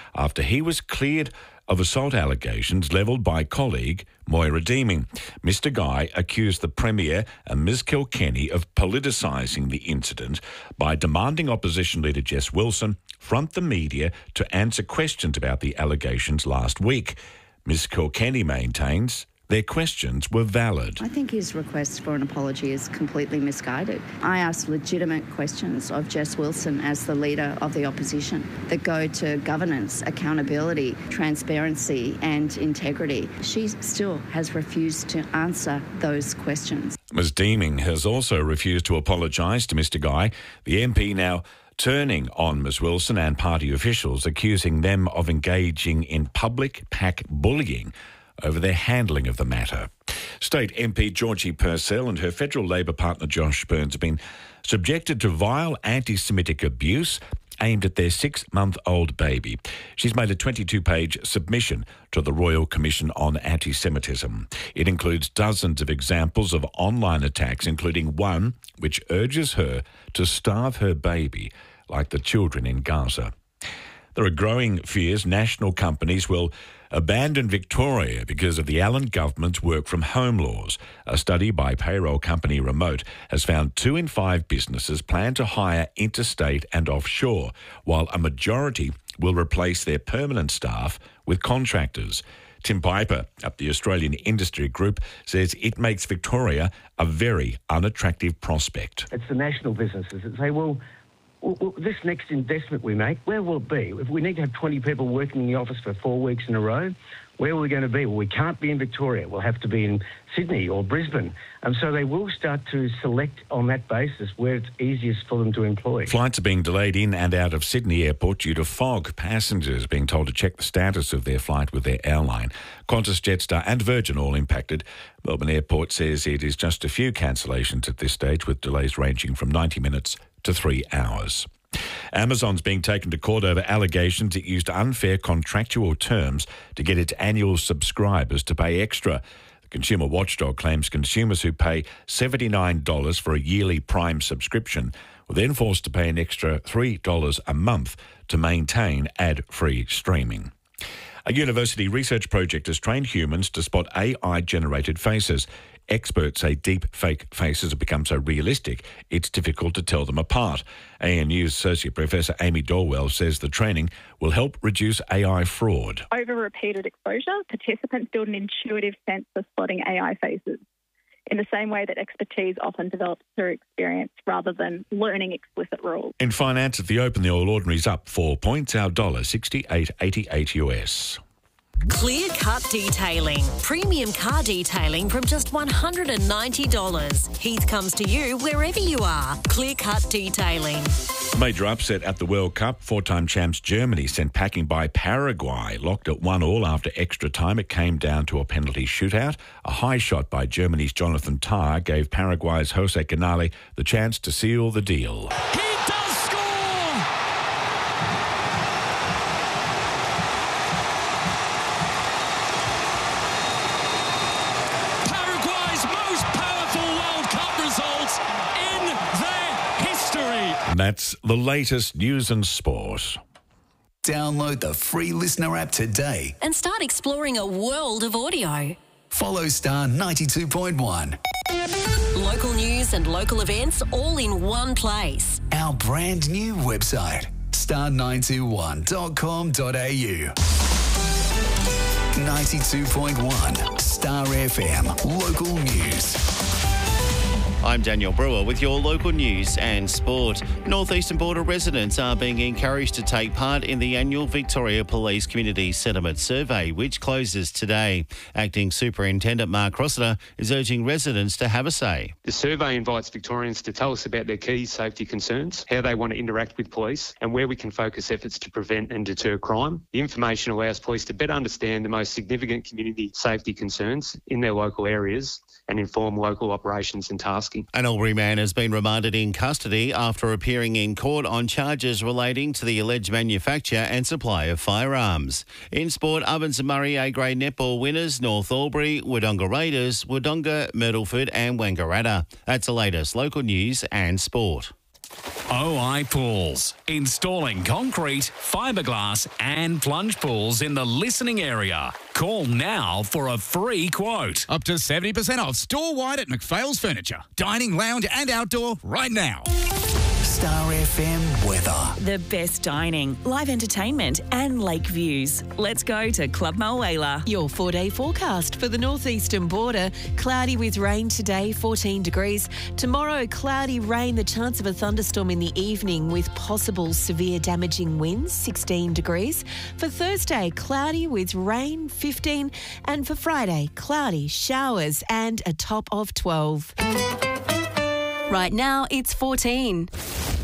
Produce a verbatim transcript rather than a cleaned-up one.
after he was cleared of assault allegations levelled by colleague Moira Deeming. Mister Guy accused the Premier and Miz Kilkenny of politicising the incident by demanding opposition leader Jess Wilson front the media to answer questions about the allegations last week. Miz Kilkenny maintains their questions were valid. I think his request for an apology is completely misguided. I asked legitimate questions of Jess Wilson as the leader of the opposition that go to governance, accountability, transparency and integrity. She still has refused to answer those questions. Miz Deeming has also refused to apologise to Mister Guy. The M P now turning on Miz Wilson and party officials, accusing them of engaging in public pack bullying over their handling of the matter. State M P Georgie Purcell and her federal Labor partner Josh Burns have been subjected to vile anti-Semitic abuse aimed at their six-month-old baby. She's made a twenty-two page submission to the Royal Commission on Anti-Semitism. It includes dozens of examples of online attacks, including one which urges her to starve her baby like the children in Gaza. There are growing fears national companies will abandon Victoria because of the Allen government's work-from-home laws. A study by payroll company Remote has found two in five businesses plan to hire interstate and offshore, while a majority will replace their permanent staff with contractors. Tim Piper at the Australian Industry Group says it makes Victoria a very unattractive prospect. It's the national businesses that say, well, Well, this next investment we make, where will it be? If we need to have twenty people working in the office for four weeks in a row, where are we going to be? Well, we can't be in Victoria. We'll have to be in Sydney or Brisbane. And so they will start to select on that basis where it's easiest for them to employ. Flights are being delayed in and out of Sydney Airport due to fog. Passengers being told to check the status of their flight with their airline. Qantas, Jetstar and Virgin all impacted. Melbourne Airport says it is just a few cancellations at this stage, with delays ranging from ninety minutes to three hours. Amazon's being taken to court over allegations it used unfair contractual terms to get its annual subscribers to pay extra. The Consumer Watchdog claims consumers who pay seventy-nine dollars for a yearly Prime subscription were then forced to pay an extra three dollars a month to maintain ad-free streaming. A university research project has trained humans to spot A I-generated faces. Experts say deep fake faces have become so realistic it's difficult to tell them apart. A N U's Associate Professor Amy Dorwell says the training will help reduce A I fraud. Over repeated exposure, participants build an intuitive sense of spotting A I faces, in the same way that expertise often develops through experience rather than learning explicit rules. In finance at the Open, the All Ordinary's up four points, our dollar sixty-eight eighty-eight U S. Clear Cut Detailing. Premium car detailing from just one hundred ninety dollars. Heath comes to you wherever you are. Clear Cut Detailing. A major upset at the World Cup. Four-time champs Germany sent packing by Paraguay. Locked at one all after extra time. It came down to a penalty shootout. A high shot by Germany's Jonathan Tah gave Paraguay's Jose Canale the chance to seal the deal. He does score! And that's the latest news and sport. Download the free Listener app today and start exploring a world of audio. Follow Star ninety-two point one. Local news and local events all in one place. Our brand new website, star nine two one dot com dot a u. ninety-two point one Star F M, local news. I'm Daniel Brewer with your local news and sport. Northeastern Border residents are being encouraged to take part in the annual Victoria Police Community Sentiment Survey, which closes today. Acting Superintendent Mark Rossiter is urging residents to have a say. The survey invites Victorians to tell us about their key safety concerns, how they want to interact with police, and where we can focus efforts to prevent and deter crime. The information allows police to better understand the most significant community safety concerns in their local areas and inform local operations and tasking. An Albury man has been remanded in custody after appearing in court on charges relating to the alleged manufacture and supply of firearms. In sport, Ovens and Murray A-grade netball winners, North Albury, Wodonga Raiders, Wodonga, Myrtleford and Wangaratta. That's the latest local news and sport. O I Pools. Installing concrete, fiberglass and plunge pools in the listening area. Call now for a free quote. Up to seventy percent off store-wide at McPhail's Furniture. Dining, lounge and outdoor right now. Star F M weather. The best dining, live entertainment and lake views. Let's go to Club Mulwala. Your four-day forecast for the northeastern border. Cloudy with rain today, fourteen degrees. Tomorrow, cloudy rain, the chance of a thunderstorm in the evening with possible severe damaging winds, sixteen degrees. For Thursday, cloudy with rain, fifteen. And for Friday, cloudy, showers and a top of twelve. Right now, it's fourteen.